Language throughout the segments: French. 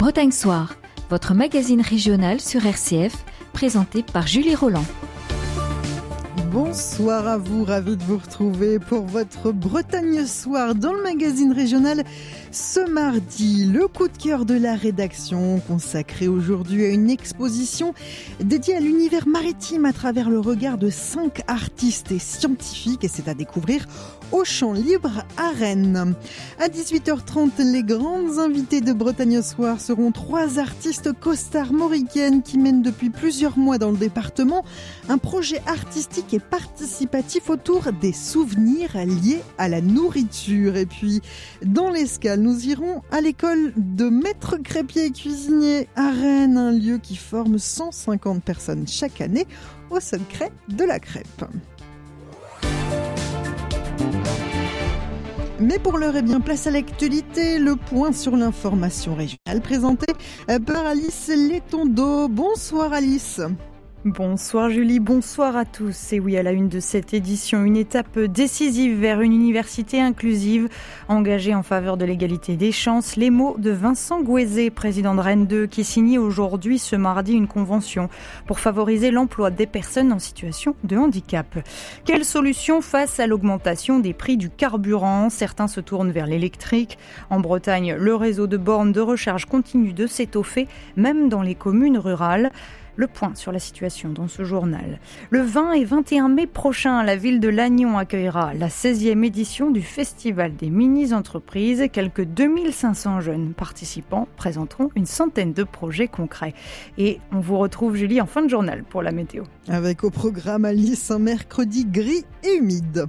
Bretagne Soir, votre magazine régional sur RCF, présenté par Julie Roland. Bonsoir à vous, ravi de vous retrouver pour votre Bretagne Soir dans le magazine régional. Ce mardi, le coup de cœur de la rédaction consacré aujourd'hui à une exposition dédiée à l'univers maritime à travers le regard de 5 artistes et scientifiques, et c'est à découvrir au Champ Libre à Rennes. À 18h30, les grandes invitées de Bretagne Soir seront 3 artistes costarmoricaines qui mènent depuis plusieurs mois dans le département un projet artistique et participatif autour des souvenirs liés à la nourriture. Et puis, dans l'escale, nous irons à l'école de maître crêpier et cuisinier à Rennes, un lieu qui forme 150 personnes chaque année au secret de la crêpe. Mais pour l'heure, place à l'actualité, le point sur l'information régionale présenté par Alice Letondo. Bonsoir Alice. Bonsoir Julie, bonsoir à tous. Et oui, à la une de cette édition, une étape décisive vers une université inclusive, engagée en faveur de l'égalité des chances. Les mots de Vincent Gouezé, président de Rennes 2, qui signe aujourd'hui, ce mardi, une convention pour favoriser l'emploi des personnes en situation de handicap. Quelle solution face à l'augmentation des prix du carburant ? Certains se tournent vers l'électrique. En Bretagne, le réseau de bornes de recharge continue de s'étoffer, même dans les communes rurales. Le point sur la situation dans ce journal. Le 20 et 21 mai prochain, la ville de Lannion accueillera la 16e édition du Festival des mini-entreprises. Quelques 2500 jeunes participants présenteront une centaine de projets concrets. Et on vous retrouve, Julie, en fin de journal pour la météo. Avec au programme, Alice, un mercredi gris et humide.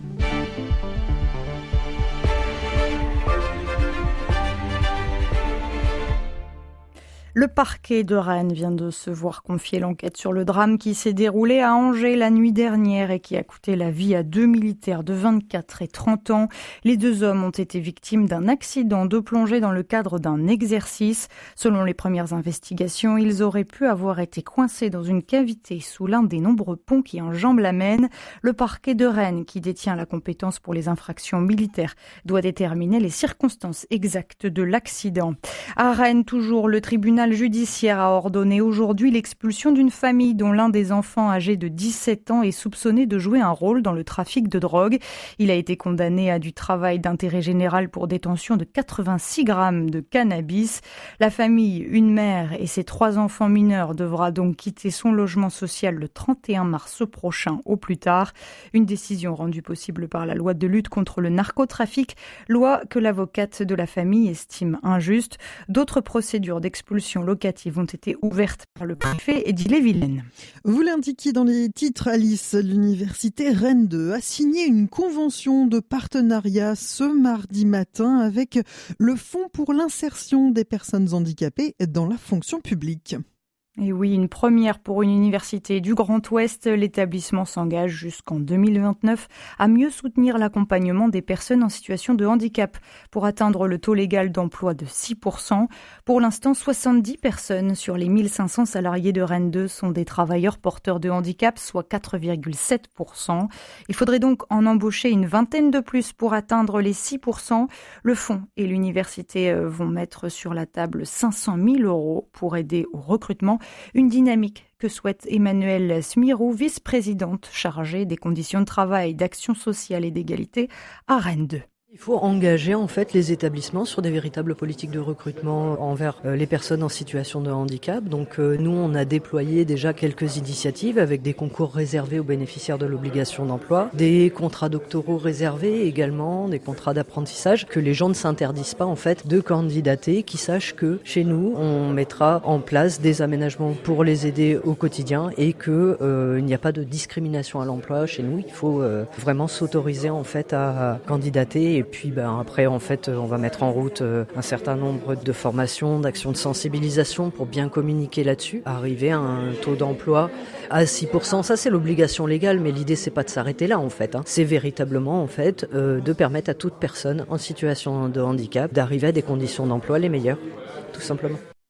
Le parquet de Rennes vient de se voir confier l'enquête sur le drame qui s'est déroulé à Angers la nuit dernière et qui a coûté la vie à 2 militaires de 24 et 30 ans. Les 2 hommes ont été victimes d'un accident de plongée dans le cadre d'un exercice. Selon les premières investigations, ils auraient pu avoir été coincés dans une cavité sous l'un des nombreux ponts qui enjambent la Maine. Le parquet de Rennes, qui détient la compétence pour les infractions militaires, doit déterminer les circonstances exactes de l'accident. À Rennes, toujours, le tribunal judiciaire a ordonné aujourd'hui l'expulsion d'une famille dont l'un des enfants âgé de 17 ans est soupçonné de jouer un rôle dans le trafic de drogue. Il a été condamné à du travail d'intérêt général pour détention de 86 grammes de cannabis. La famille, une mère et ses 3 enfants mineurs, devra donc quitter son logement social le 31 mars prochain au plus tard. Une décision rendue possible par la loi de lutte contre le narcotrafic, loi que l'avocate de la famille estime injuste. D'autres procédures d'expulsion locatives ont été ouvertes par le préfet d'Ille-et-Vilaine. Vous l'indiquiez dans les titres, Alice, l'université Rennes 2 a signé une convention de partenariat ce mardi matin avec le Fonds pour l'insertion des personnes handicapées dans la fonction publique. Et oui, une première pour une université du Grand Ouest. L'établissement s'engage jusqu'en 2029 à mieux soutenir l'accompagnement des personnes en situation de handicap pour atteindre le taux légal d'emploi de 6%. Pour l'instant, 70 personnes sur les 1500 salariés de Rennes 2 sont des travailleurs porteurs de handicap, soit 4,7%. Il faudrait donc en embaucher une vingtaine de plus pour atteindre les 6%. Le fonds et l'université vont mettre sur la table 500 000 € pour aider au recrutement. Une dynamique que souhaite Emmanuelle Smirou, vice-présidente chargée des conditions de travail, d'action sociale et d'égalité à Rennes 2. Il faut engager en fait les établissements sur des véritables politiques de recrutement envers les personnes en situation de handicap. Donc nous on a déployé déjà quelques initiatives avec des concours réservés aux bénéficiaires de l'obligation d'emploi, des contrats doctoraux réservés également, des contrats d'apprentissage, que les gens ne s'interdisent pas en fait de candidater, qu'ils sachent que chez nous on mettra en place des aménagements pour les aider au quotidien et que il n'y a pas de discrimination à l'emploi chez nous. Il faut vraiment s'autoriser en fait à candidater. Et puis après en fait on va mettre en route un certain nombre de formations, d'actions de sensibilisation pour bien communiquer là-dessus, arriver à un taux d'emploi à 6%. Ça c'est l'obligation légale, mais l'idée c'est pas de s'arrêter là en fait. C'est véritablement en fait de permettre à toute personne en situation de handicap d'arriver à des conditions d'emploi les meilleures, tout simplement.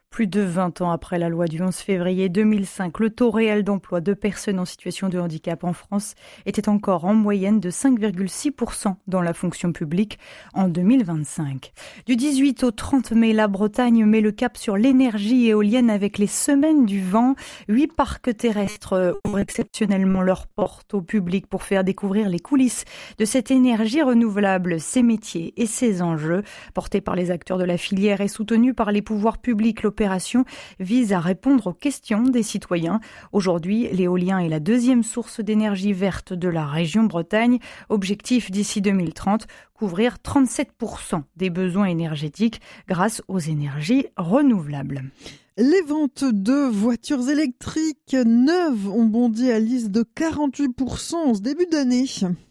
Plus de 20 ans après la loi du 11 février 2005, le taux réel d'emploi de personnes en situation de handicap en France était encore en moyenne de 5,6% dans la fonction publique en 2025. Du 18 au 30 mai, la Bretagne met le cap sur l'énergie éolienne avec les Semaines du vent. 8 parcs terrestres ouvrent exceptionnellement leurs portes au public pour faire découvrir les coulisses de cette énergie renouvelable, ses métiers et ses enjeux. Portée par les acteurs de la filière et soutenue par les pouvoirs publics, l'opération vise à répondre aux questions des citoyens. Aujourd'hui, l'éolien est la deuxième source d'énergie verte de la région Bretagne. Objectif d'ici 2030, couvrir 37% des besoins énergétiques grâce aux énergies renouvelables. Les ventes de voitures électriques neuves ont bondi à l'IS de 48% en ce début d'année.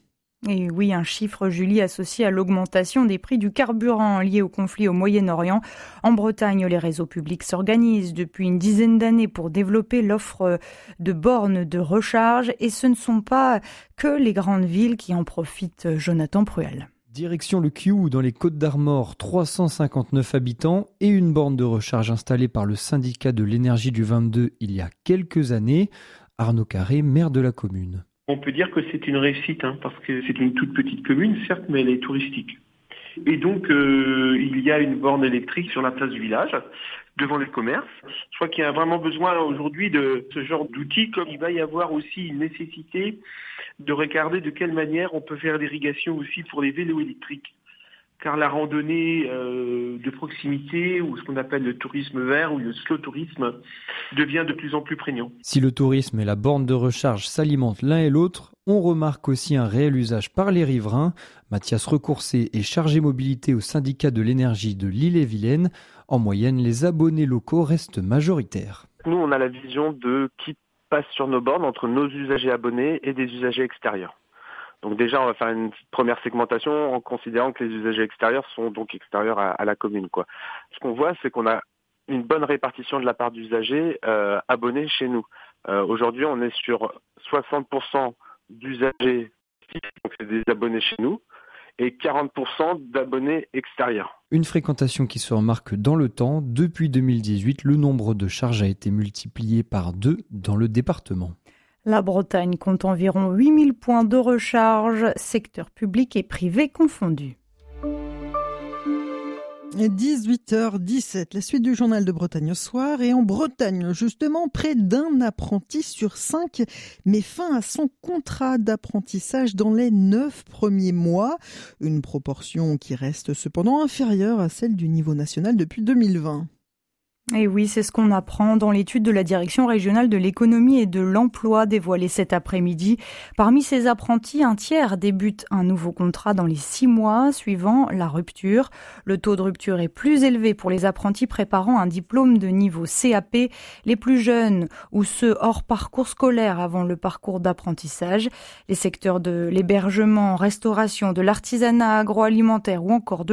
Et oui, un chiffre, Julie, associé à l'augmentation des prix du carburant lié au conflit au Moyen-Orient. En Bretagne, les réseaux publics s'organisent depuis une dizaine d'années pour développer l'offre de bornes de recharge. Et ce ne sont pas que les grandes villes qui en profitent, Jonathan Pruel. Direction le Kiou, dans les Côtes-d'Armor, 359 habitants et une borne de recharge installée par le syndicat de l'énergie du 22 il y a quelques années. Arnaud Carré, maire de la commune. On peut dire que c'est une réussite, parce que c'est une toute petite commune, certes, mais elle est touristique. Et donc, il y a une borne électrique sur la place du village, devant les commerces. Je crois qu'il y a vraiment besoin aujourd'hui de ce genre d'outils, comme il va y avoir aussi une nécessité de regarder de quelle manière on peut faire l'irrigation aussi pour les vélos électriques. Car la randonnée de proximité, ou ce qu'on appelle le tourisme vert ou le slow tourisme, devient de plus en plus prégnant. Si le tourisme et la borne de recharge s'alimentent l'un et l'autre, on remarque aussi un réel usage par les riverains. Mathias Recoursé est chargé mobilité au syndicat de l'énergie de l'Ille-et-Vilaine. En moyenne, les abonnés locaux restent majoritaires. Nous, on a la vision de qui passe sur nos bornes entre nos usagers abonnés et des usagers extérieurs. Donc déjà, on va faire une première segmentation en considérant que les usagers extérieurs sont donc extérieurs à la commune, Ce qu'on voit, c'est qu'on a une bonne répartition de la part d'usagers abonnés chez nous. Aujourd'hui, on est sur 60% d'usagers fixes, donc c'est des abonnés chez nous, et 40% d'abonnés extérieurs. Une fréquentation qui se remarque dans le temps. Depuis 2018, le nombre de charges a été multiplié par 2 dans le département. La Bretagne compte environ 8000 points de recharge, secteur public et privé confondus. 18h17, la suite du journal de Bretagne au soir. Et en Bretagne, justement, près d'un apprenti sur 5 met fin à son contrat d'apprentissage dans les 9 premiers mois. Une proportion qui reste cependant inférieure à celle du niveau national depuis 2020. Et oui, c'est ce qu'on apprend dans l'étude de la Direction régionale de l'économie et de l'emploi dévoilée cet après-midi. Parmi ces apprentis, un tiers débute un nouveau contrat dans les 6 mois suivant la rupture. Le taux de rupture est plus élevé pour les apprentis préparant un diplôme de niveau CAP, les plus jeunes ou ceux hors parcours scolaire avant le parcours d'apprentissage. Les secteurs de l'hébergement, restauration, de l'artisanat agroalimentaire ou encore de